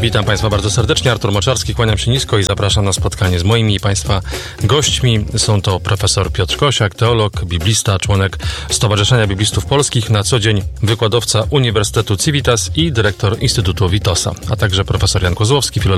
Witam Państwa bardzo serdecznie. Artur Moczarski, kłaniam się nisko i zapraszam na spotkanie z moimi i Państwa gośćmi. Są to profesor Piotr Kosiak, teolog, biblista, członek Stowarzyszenia Biblistów Polskich, na co dzień wykładowca Uniwersytetu Civitas i dyrektor Instytutu Witosa, a także profesor Jan Kozłowski, filolog